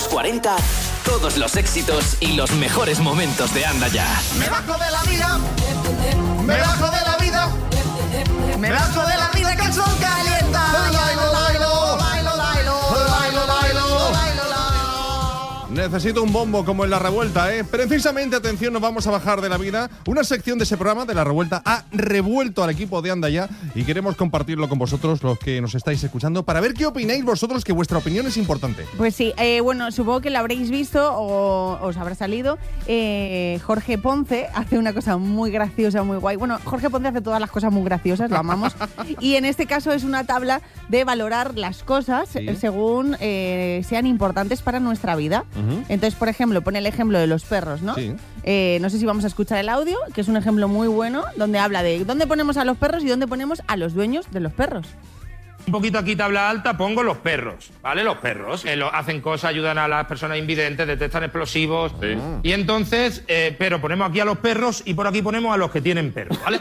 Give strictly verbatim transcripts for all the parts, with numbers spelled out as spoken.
los cuarenta, todos los éxitos y los mejores momentos de Anda Ya. Me bajo de la vida, me bajo de la vida, me bajo de la vida que el sol calienta. Bailo, bailo, bailo, bailo, bailo, bailo, bailo. Necesito un bombo como en La Revuelta, ¿eh? Precisamente, atención, nos vamos a bajar de la vida. Una sección de ese programa de La Revuelta ha revuelto al equipo de Anda Ya y queremos compartirlo con vosotros, los que nos estáis escuchando, para ver qué opináis vosotros, que vuestra opinión es importante. Pues sí, eh, bueno, supongo que lo habréis visto o os habrá salido. Eh, Jorge Ponce hace una cosa muy graciosa, muy guay. Bueno, Jorge Ponce hace todas las cosas muy graciosas, lo amamos. Y en este caso es una tabla de valorar las cosas sí. según eh, sean importantes para nuestra vida. Uh-huh. Entonces, por ejemplo, pone el ejemplo de los perros, ¿no? Sí. Eh, no sé si vamos a escuchar el audio, que es un ejemplo muy bueno, donde habla de dónde ponemos a los perros y dónde ponemos a los dueños de los perros. Un poquito aquí tabla alta pongo los perros, ¿vale? Los perros eh, lo, hacen cosas, ayudan a las personas invidentes, detectan explosivos. Sí. Y entonces, eh, pero ponemos aquí a los perros y por aquí ponemos a los que tienen perros, ¿vale?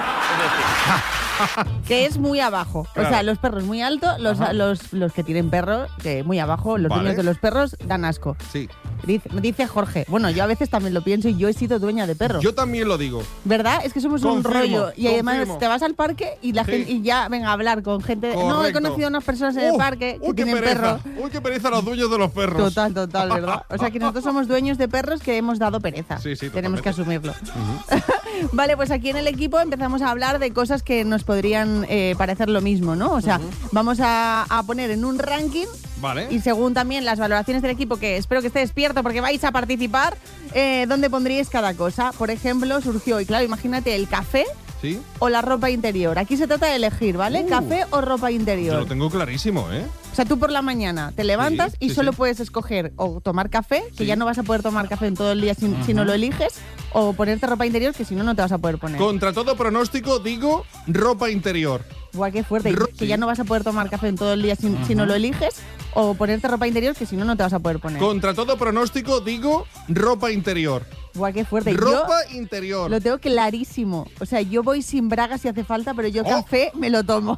Que es muy abajo. Claro. O sea, los perros muy altos, los, los, los que tienen perros, que muy abajo, los vale. dueños de los perros dan asco. Sí. Dice, dice Jorge. Bueno, yo a veces también lo pienso y yo he sido dueña de perros. Yo también lo digo. ¿Verdad? Es que somos confirmo, un rollo. Y además confirmo. Te vas al parque y la sí. gente y ya venga a hablar con gente. Correcto. No, he conocido a unas personas en uh, el parque que uy, tienen pereza. perros. Uy, qué pereza los dueños de los perros. Total, total, ¿verdad? O sea que nosotros somos dueños de perros que hemos dado pereza. Sí, sí, tenemos que asumirlo. Uh-huh. Vale, pues aquí en el equipo empezamos a hablar de cosas que nos podrían eh, parecer lo mismo, ¿no? O sea, uh-huh. vamos a, a poner en un ranking. Vale. Y según también las valoraciones del equipo, que espero que esté despierto porque vais a participar, eh, ¿dónde pondríais cada cosa? Por ejemplo, surgió, y claro, imagínate el café ¿sí? o la ropa interior. Aquí se trata de elegir, ¿vale? Uh, café o ropa interior. Yo lo tengo clarísimo, ¿eh? O sea, tú por la mañana te levantas sí, y sí, solo sí. puedes escoger o tomar café, que sí. ya no vas a poder tomar café en todo el día si, uh-huh. si no lo eliges, o ponerte ropa interior, que si no, no te vas a poder poner. Contra todo pronóstico, digo ropa interior. Guau, qué fuerte. Ro- que sí. ya no vas a poder tomar café en todo el día si, uh-huh. si no lo eliges, o ponerte ropa interior, que si no, no te vas a poder poner. Contra todo pronóstico, digo ropa interior. Guau, qué fuerte. Ropa yo interior. Lo tengo clarísimo. O sea, yo voy sin bragas si hace falta, pero yo oh. café me lo tomo.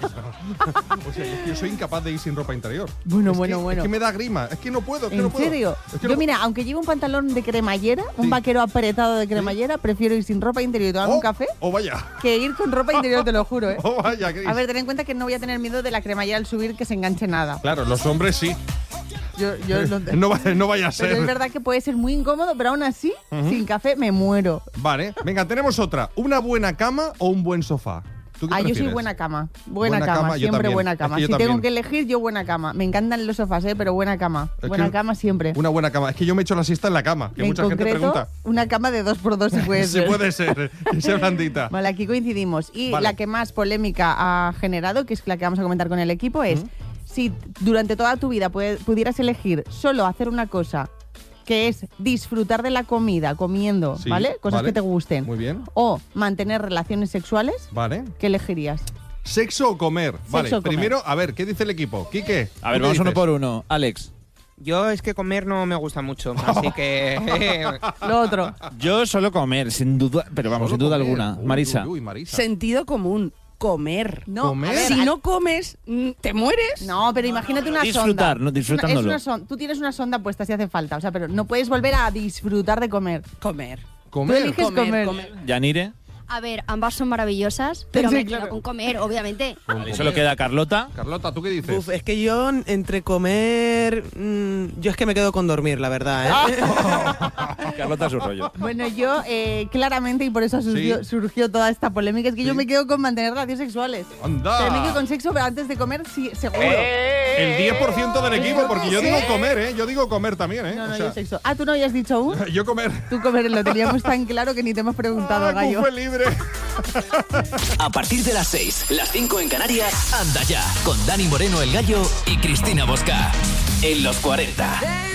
O sea, yo, yo soy incapaz de ir sin ropa interior. Bueno, es bueno, que, bueno. Es que me da grima. Es que no puedo. Es que ¿En no puedo. serio? Es que yo, no... mira, aunque lleve un pantalón de cremallera, sí. un vaquero apretado de cremallera, ¿sí? prefiero ir sin ropa interior y tomar oh, un café oh, vaya. que ir con ropa interior, te lo juro, ¿eh? Oh, vaya, Cris. A ver, ten en cuenta que no voy a tener miedo de la cremallera al subir que se enganche nada. Claro, los hombres sí. Yo, yo no, no, va, no vaya a ser. Pero es verdad que puede ser muy incómodo, pero aún así, uh-huh. sin café me muero. Vale, venga, tenemos otra. ¿Una buena cama o un buen sofá? ¿Tú qué ah, prefieres? yo soy buena cama. Buena, buena cama, cama siempre buena cama. Es que si también. tengo que elegir, yo buena cama. Me encantan los sofás, ¿eh? Pero buena cama. Es buena que cama siempre. Una buena cama. Es que yo me echo la siesta en la cama, que en mucha concreto, gente pregunta. Una cama de dos por dos si puede ser. Sí puede ser, que sea blandita. Vale, aquí coincidimos. Y vale. la que más polémica ha generado, que es la que vamos a comentar con el equipo, es ¿Mm? si durante toda tu vida pudieras elegir solo hacer una cosa, que es disfrutar de la comida, comiendo, sí, ¿vale? Cosas vale. que te gusten. Muy bien. O mantener relaciones sexuales. Vale. ¿Qué elegirías? ¿Sexo o comer? Sexo vale, o comer. Primero, a ver, ¿qué dice el equipo? ¿Quique? A ver, vamos uno por uno. Alex. Yo es que comer no me gusta mucho, así que... Lo otro. Yo solo comer, sin duda, pero vamos, solo sin duda comer. alguna. Uy, Marisa. Uy, uy, Marisa. Sentido común. Comer. No, ¿Comer? A ver, si al... no comes, te mueres. No, pero imagínate una disfrutar, sonda. Disfrutar, no disfrutándolo. Es una son... Tú tienes una sonda puesta si hace falta, o sea, pero no puedes volver a disfrutar de comer. Comer. ¿Comer? Tú eliges comer, comer. comer. Yanire. A ver, ambas son maravillosas, pero Sí, me claro. quedo con comer, obviamente. Vale, solo queda Carlota. Carlota, ¿tú qué dices? Uf, es que yo entre comer... Mmm, yo es que me quedo con dormir, la verdad, ¿eh? Carlota su rollo. Bueno, yo eh, claramente, y por eso surgió, Sí. surgió toda esta polémica, es que Sí. yo me quedo con mantener relaciones sexuales. ¡Anda! O sea, me quedo con sexo, pero antes de comer, sí, seguro. El diez por ciento del equipo, porque yo ¿Sí? digo comer, ¿eh? Yo digo comer también, ¿eh? No, no, O sea, yo sexo. Ah, ¿tú no habías dicho aún? yo comer. Tú comer, lo teníamos tan claro que ni te hemos preguntado, Ah, gallo. buffet libre. A partir de las seis, las cinco en Canarias, Anda Ya, con Dani Moreno el Gallo y Cristina Bosca. En los cuarenta.